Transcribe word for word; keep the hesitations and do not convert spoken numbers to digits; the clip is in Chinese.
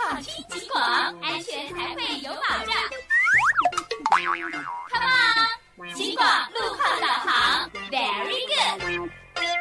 好听警广，安全才会有保障。Come on， 警广路况